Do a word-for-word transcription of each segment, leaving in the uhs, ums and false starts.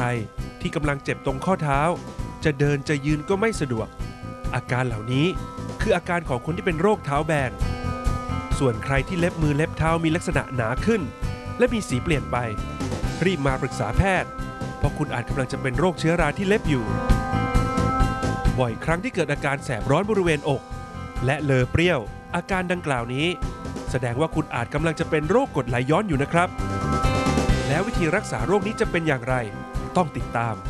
ที่กำลังเจ็บตรงข้อเท้าจะเดินจะยืนก็ไม่สะดวกอาการเหล่านี้คืออาการของคนที่เป็นโรคเท้าแบนส่วนใครที่เล็บมือเล็บเท้ามีลักษณะหนาขึ้นและมีสีเปลี่ยนไปรีบมาปรึกษาแพทย์เพราะคุณอาจกำลังจะเป็นโรคเชื้อราที่เล็บอยู่บ่อยครั้งที่เกิดอาการแสบร้อนบริเวณอกและเลอเปรี้ยวอาการดังกล่าวนี้แสดงว่าคุณอาจกำลังจะเป็นโรคกรดไหลย้อนอยู่นะครับแล้ววิธีรักษาโรคนี้จะเป็นอย่างไรต้องติดตาม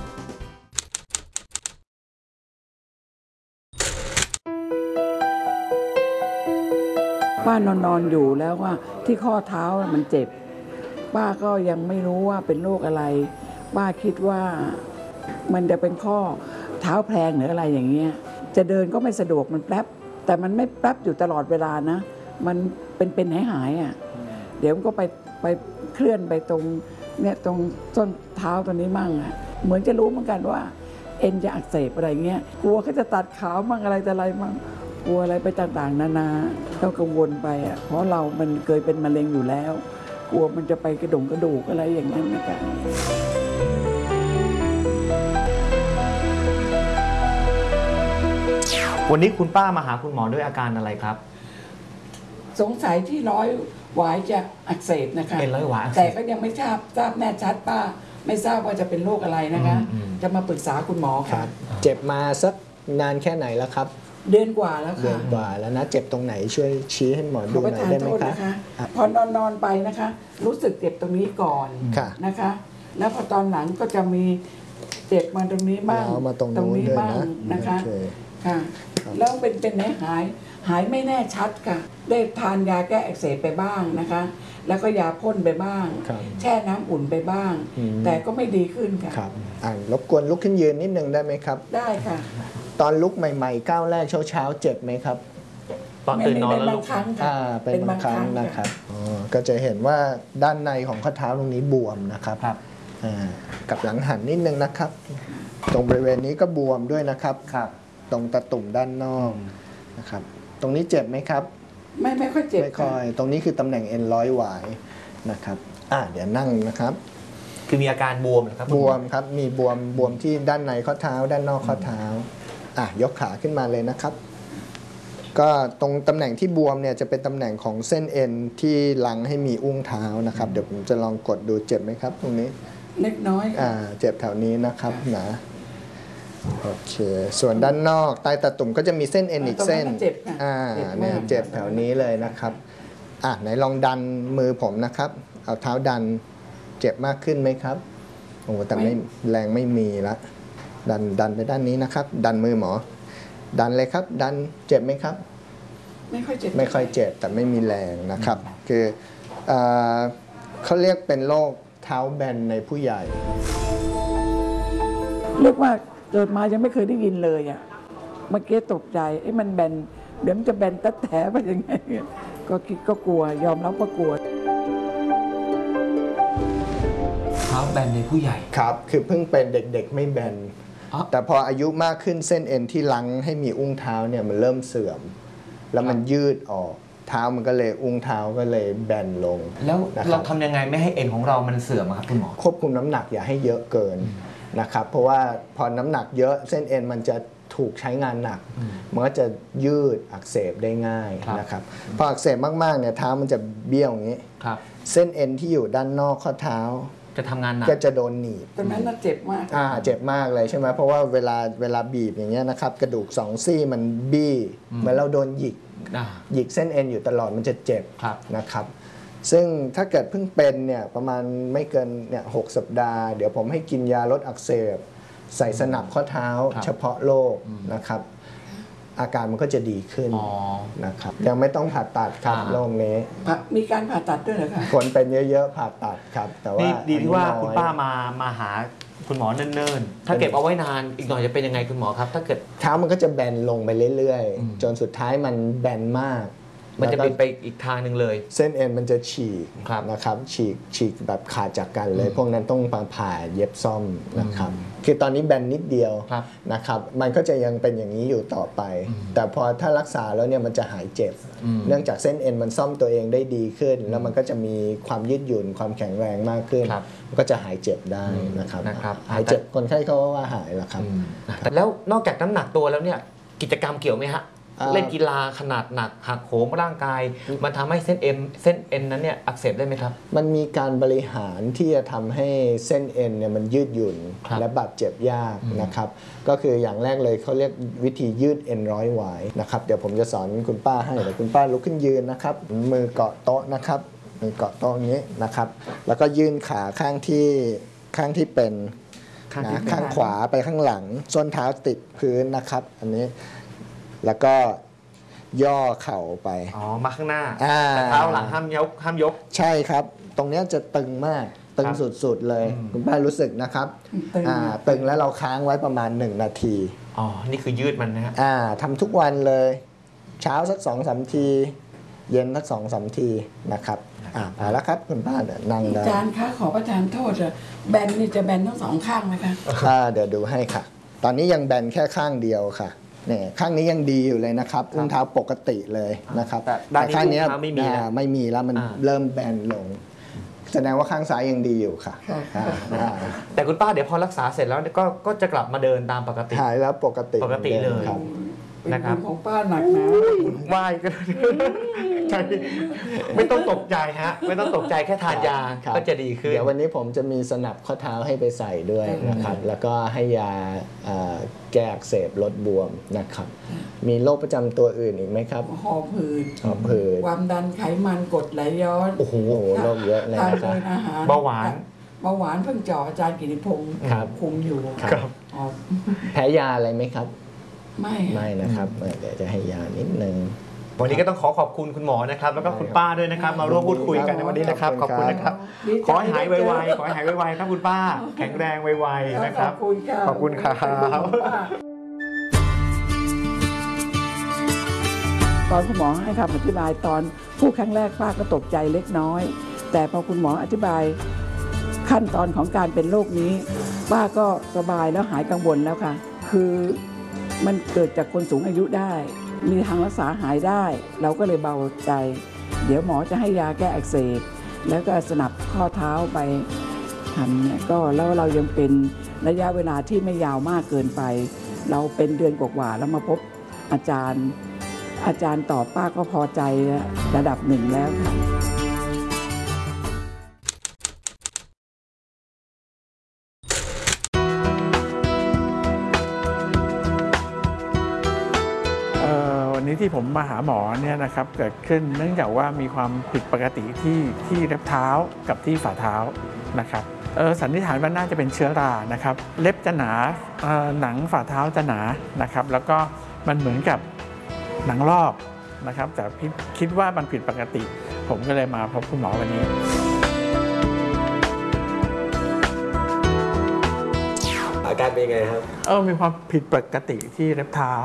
ป้านอนนอนอยู่แล้วว่าที่ข้อเท้ามันเจ็บป้าก็ยังไม่รู้ว่าเป็นโรคอะไรป้าคิดว่ามันจะเป็นข้อเท้าแพลงหรืออะไรอย่างเงี้ยจะเดินก็ไม่สะดวกมันแป๊บแต่มันไม่แป๊บอยู่ตลอดเวลานะมันเป็นเป็นหายหายอ่ะเดี๋ยวมันก็ไปไปเคลื่อนไปตรงเนี่ยตรงต้นเท้าตรงนี้มั่งอ่ะเหมือนจะรู้เหมือนกันว่าเอ็นจะอักเสบอะไรเงี้ยกลัวเขาจะตัดขาวมั่งอะไรแต่อะไรมั่งกลัวอะไรไปต่างๆนานาก็กังวลไปอ่ะเพราะเรามันเคยเป็นมะเร็งอยู่แล้วกลัวมันจะไปกระดงกระดูกอะไรอย่างนั้นนะครับวันนี้คุณป้ามาหาคุณหมอด้วยอาการอะไรครับสงสัยที่ร้อยหวายจะอักเสบนะคะเอ็นร้อยหวายแต่ก็ยังไม่ทราบทราบแน่ชัดป้าไม่ทราบว่าจะเป็นโรคอะไรนะคะจะมาปรึกษาคุณหมอค่ะเจ็บมาสักนานแค่ไหนแล้วครับเดือนกว่าแล้วค่ะเดือนกว่าแล้วนะเจ็บตรงไหนช่วยชี้ให้หมอดูหน่อยได้ไหมคะพอนอนนอนไปนะคะรู้สึกเจ็บตรงนี้ก่อนนะคะแล้วพอตอนหลังก็จะมีเจ็บมาตรงนี้บ้างตรงนี้บ้างนะคะค่ะแล้วเป็นเป็นไหนหายหายไม่แน่ชัดค่ะได้ทานยาแก้อักเสบไปบ้างนะคะแล้วก็ยาพ่นไปบ้างแช่น้ำอุ่นไปบ้างแต่ก็ไม่ดีขึ้นค่ะครับอ่ารบกวนลุกขึ้นยืนนิดนึงได้ไหมครับได้ค่ะตอนลุกใหม่ๆก้าวแรกเช้าๆเจ็บไหมครับตอนตื่นนอนแล้วลุกอ่าเป็นบางครั้งนะครับอ๋อก็จะเห็นว่าด้านในของข้อเท้าตรงนี้บวมนะครับอ่ากับหลังหันนิดนึงนะครับตรงบริเวณนี้ก็บวมด้วยนะครับครับตรงตะตุ่มด้านนอกนะครับตรงนี้เจ็บไหมครับไม่ไม่ค่อยเจ็บไม่ค่อยตรงนี้คือตำแหน่งเอ็นร้อยหวายนะครับอ่าเดี๋ยวนั่งนะครับคือมีอาการบวมเหรอครับบวมครับมีบวมบวมที่ด้านในข้อเท้าด้านนอกข้อเท้าอ่ะยกขาขึ้นมาเลยนะครับก็ตรงตำแหน่งที่บวมเนี่ยจะเป็นตำแหน่งของเส้นเอ็นที่ลังให้มีอุ้งเท้านะครับเดี๋ยวผมจะลองกดดูเจ็บไหมครับตรงนี้เล็กน้อยอ่าเจ็บแถวนี้นะครับนะโอเคส่วนด้านนอกใต้ตาตุ่มก็จะมีเส้นเอ็นอีกเส้นอ่าเนี่ยเจ็บแถวนี้เลยนะครับอ่ะไหนลองดันมือผมนะครับเอาเท้าดันเจ็บมากขึ้นไหมครับโอ้แต่ไม่แรงไม่มีละดันดันไปด้านนี้นะครับดันมือหมอดันเลยครับดันเจ็บไหมครับไม่ค่อยเจ็บไม่ค่อยเจ็บแต่ไม่มีแรงนะครับคือเขาเรียกเป็นโรคเท้าแบนในผู้ใหญ่เรียกว่าเกิดมายังไม่เคยได้ยินเลยอ่ะเมื่อกี้ตกใจไอ้มันแบนเดี๋ยวมันจะแบนตัดแถไปยังไงก็คิดก็กลัวยอมรับว่ากลัวเท้าแบนในผู้ใหญ่ครับคือเพิ่งเป็นเด็กๆไม่แบนแต่พออายุมากขึ้นเส้นเอ็นที่ลังให้มีอุ้งเท้าเนี่ยมันเริ่มเสื่อมแล้วมันยืดออกเท้ามันก็เลยอุ้งเท้าก็เลยแบนลงแล้วเราทำยังไงไม่ให้เอ็นของเรามันเสื่อมครับคุณหมอควบคุมน้ำหนักอย่าให้เยอะเกินนะครับเพราะว่าพอน้ำหนักเยอะเส้นเอ็นมันจะถูกใช้งานหนักมันก็จะยืดอักเสบได้ง่ายนะครับพออักเสบมากๆเนี่ยเท้ามันจะเบี้ยวอย่างนี้เส้นเอ็นที่อยู่ด้านนอกข้อเท้าจะทำงานหนักก็จะโดนหนีบตอนนั้นน่าเจ็บมากอ่าเจ็บมากเลยใช่ไหมเพราะว่าเวลาเวลาบีบอย่างเงี้ยนะครับกระดูกสองซี่มันบี้เหมือนเราโดนหยิกหยิกเส้นเอ็นอยู่ตลอดมันจะเจ็บนะครับซึ่งถ้าเกิดเพิ่งเป็นเนี่ยประมาณไม่เกินเนี่ยหกสัปดาห์เดี๋ยวผมให้กินยาลดอักเสบใส่สนับข้อเท้าเฉพาะโรคนะครับอาการมันก็จะดีขึ้นนะครับยังไม่ต้องผ่าตัดครับโรคนี้มีการผ่าตัดด้วยเหรอคะคนเป็นเยอะๆผ่าตัดครับแต่ว่าดีที่ว่าคุณป้ามามาหาคุณหมอเนิ่นๆถ้าเก็บเอาไว้นานอีกหน่อยจะเป็นยังไงคุณหมอครับถ้าเกิดเท้ามันก็จะแบนลงไปเรื่อยๆจนสุดท้ายมันแบนมากมันจะเป็นไปอีกทางหนึ่งเลยเส้นเอ็นมันจะฉีกครับนะครับฉีกฉีกแบบขาดจากกันเลย พวกนั้นต้องมาผ่าเย็บซ่อมนะครับคือตอนนี้แบนนิดเดียวครับนะครับมันก็จะยังเป็นอย่างนี้อยู่ต่อไป แต่พอถ้ารักษาแล้วเนี่ยมันจะหายเจ็บ เนื่องจากเส้นเอ็นมันซ่อมตัวเองได้ดีขึ้น แล้วมันก็จะมีความยืดหยุ่นความแข็งแรงมากขึ้นครับมันก็จะหายเจ็บได้นะครับนะครับหายเจ็บคนไข้เขาก็ว่าหายแล้วครับแต่แล้วนอกจากน้ำหนักตัวแล้วเนี่ยกิจกรรมเกี่ยวไหมฮะอ่าเล่นกีฬาขนาดหนักหักโหมร่างกาย มันทำให้เส้นเอ็นเส้นเอ็นนั้นเนี่ยอักเสบได้ไหมครับมันมีการบริหารที่จะทำให้เส้นเอ็นเนี่ยมันยืดหยุ่นครับและบาดเจ็บยากนะครับก็คืออย่างแรกเลยเขาเรียกวิธียืดเอ็นร้อยหวายนะครับเดี๋ยวผมจะสอนคุณป้าให้เดี๋ยวคุณป้าลุกขึ้นยืนนะครับมือเกาะโต๊ะนะครับมือเกาะโต๊ะอย่างนี้นะครับแล้วก็ยื่นขาข้างที่ข้างที่เป็นข้างที่นะเป็นข้างขวาไปข้างหลังส้นเท้าติดพื้นนะครับอันนี้แล้วก็ย่อเข่าไปอ๋อมาข้างหน้าอ่าแต่เท้าหลังห้ามยกห้ามยกใช่ครับ ตรงเนี้ยจะตึงมาก ตึงครับสุดๆเลย คุณป้ารู้สึกนะครับตึงอ่าตึงแล้วเราค้างไว้ประมาณ หนึ่ง นาทีอ๋อนี่คือยืดมันนะฮะอ่าทำทุกวันเลย เช้าสักสองสามที เย็นสักสองสามทีนะครับอ่าเอาละครับคุณป้าเดี๋ยวนั่งได้อาจารย์คะขอประทานโทษอะแบนนี่จะแบนทั้งสองข้างไหมคะอ่าเดี๋ยวดูให้ค่ะ ตอนนี้ยังแบนแค่ข้างเดียวค่ะเนี่ยข้างนี้ยังดีอยู่เลยนะครับอุ้งเท้าปกติเลยนะครับแต่ด้านนี้ข้างเนี้ยอุ้งเท้าไม่มีนะอ่าไม่มีแล้วมันอ่าเริ่มแบนลง แสดงว่าข้างซ้ายยังดีอยู่ค่ะค่ะอ่าอ่าแต่คุณป้าเดี๋ยวพอรักษาเสร็จแล้วก็ก็จะกลับมาเดินตามปกติหายแล้วปกติปกติเลยครับเป็นนะครับบุญของป้าหนักหนาไหว้ก็ ใช่ไม่ต้องตกใจฮะ ไม่ต้องตกใจแค่ทานยาครับก็จะดีขึ้นเดี๋ยววันนี้ผมจะมีสนับข้อเท้าให้ไปใส่ด้วยนะครับ แล้วก็ให้ยาเอ่อแก้อักเสบลดบวมนะครับ มีโรคประจำตัวอื่นอีกไหมครับหอบหืดหอบหืดความดันไขมันกรดไหลย้อนโอ้โหโอ้โหโรคเยอะเลยทานนะคเกิรับนอาหารเบาหวานเบาหวานเพิ่งเจาะอาจารย์กิติพงศ์ครับคุมอยู่ครับอ๋อแพ้ยาอะไรไหมครับไม่ไม่นะครับเออเดี๋ยวจะให้ยานิดนึงวันนี้ก็ต้องขอขอบคุณคุณหมอนะครับ แล้วก็คุณป้าด้วยนะครับ มาร่วมพูดคุยกันในวันนี้นะครับ ขอบคุณนะครับดีใจขอให้หายไวๆ ขอให้หายไวๆครับคุณป้า แข็งแรงไวๆนะครับขอบคุณค่ะขอบคุณครับป้าตอนคุณหมอให้คำอธิบายตอนพูดครั้งแรกป้าก็ตกใจเล็กน้อย แต่พอคุณหมออธิบายขั้นตอนของการเป็นโรคนี้ ป้าก็สบายแล้วหายกังวลแล้วค่ะ คือมันเกิดจากคนสูงอายุได้ มีทางรักษาหายได้ เราก็เลยเบาใจ เดี๋ยวหมอจะให้ยาแก้อักเสบแล้วก็สนับข้อเท้าไปทำเนี่ยก็แล้วเรายังเป็นระยะเวลาที่ไม่ยาวมากเกินไป เราเป็นเดือนกว่าๆแล้วมาพบอาจารย์ อาจารย์ตอบป้าก็พอใจระดับหนึ่งแล้วค่ะเอ่อวันนี้ที่ผมมาหาหมอเนี่ยนะครับเกิดขึ้นเนื่องจากว่ามีความผิดปกติที่ที่เล็บเท้ากับที่ฝ่าเท้านะครับเออสันนิษฐานว่าน่าจะเป็นเชื้อรานะครับเล็บจะหนาเอ่อหนังฝ่าเท้าจะหนานะครับแล้วก็มันเหมือนกับหนังลอกนะครับแต่พี่คิดว่ามันผิดปกติ ผมก็เลยมาพบคุณหมอวันนี้อาการเป็นยังไงครับเออมีความผิดปกติที่เล็บเท้า